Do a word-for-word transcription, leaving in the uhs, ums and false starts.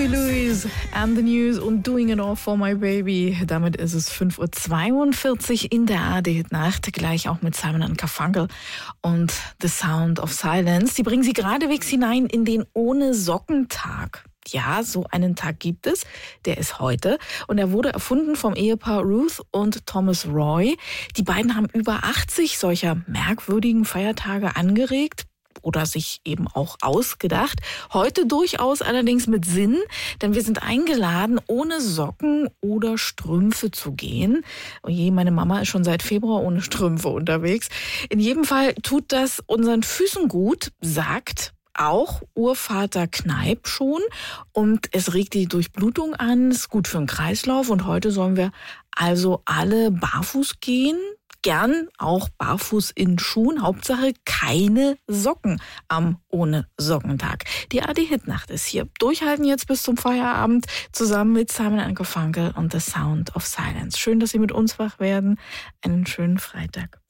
Louis Louis and the News und Doing It All for My Baby. Damit ist es fünf Uhr zweiundvierzig in der A R D-Nacht, gleich auch mit Simon and Garfunkel und The Sound of Silence. Die bringen Sie geradewegs hinein in den Ohne-Socken-Tag. Ja, so einen Tag gibt es. Der ist heute. Und er wurde erfunden vom Ehepaar Ruth und Thomas Roy. Die beiden haben über achtzig solcher merkwürdigen Feiertage angeregt oder sich eben auch ausgedacht. Heute durchaus allerdings mit Sinn, denn wir sind eingeladen, ohne Socken oder Strümpfe zu gehen. Oh je, meine Mama ist schon seit Februar ohne Strümpfe unterwegs. In jedem Fall tut das unseren Füßen gut, sagt auch Urvater Kneipp schon. Und es regt die Durchblutung an, ist gut für den Kreislauf. Und heute sollen wir also alle barfuß gehen. Gern auch barfuß in Schuhen. Hauptsache keine Socken am Ohne-Socken-Tag. Die A R D-Hitnacht ist hier. Durchhalten jetzt bis zum Feierabend zusammen mit Simon and Garfunkel und The Sound of Silence. Schön, dass Sie mit uns wach werden. Einen schönen Freitag.